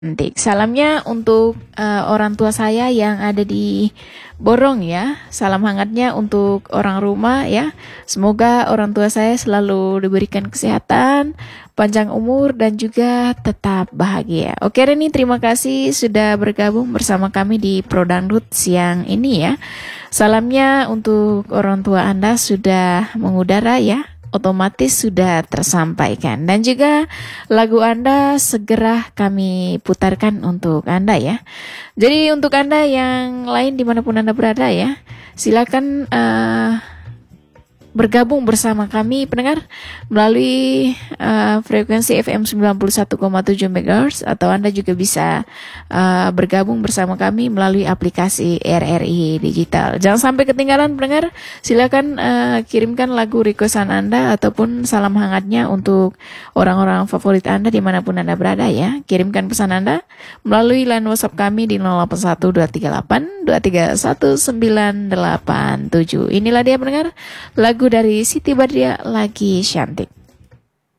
Cantik. Salamnya untuk orang tua saya yang ada di Borong ya. Salam hangatnya untuk orang rumah ya. Semoga orang tua saya selalu diberikan kesehatan, panjang umur dan juga tetap bahagia. Oke Reni, terima kasih sudah bergabung bersama kami di Prodangdut siang ini ya. Salamnya untuk orang tua Anda sudah mengudara ya, otomatis sudah tersampaikan. Dan juga lagu Anda segera kami putarkan untuk Anda ya. Jadi untuk Anda yang lain dimanapun Anda berada ya, silakan bergabung bersama kami pendengar melalui frekuensi FM 91,7 MHz, atau Anda juga bisa bergabung bersama kami melalui aplikasi RRI Digital. Jangan sampai ketinggalan pendengar, silakan kirimkan lagu requestan Anda ataupun salam hangatnya untuk orang-orang favorit Anda dimanapun Anda berada ya. Kirimkan pesan Anda melalui line WhatsApp kami di 081238231987. Inilah dia pendengar, lagu dari Siti Badriah, Lagi Cantik.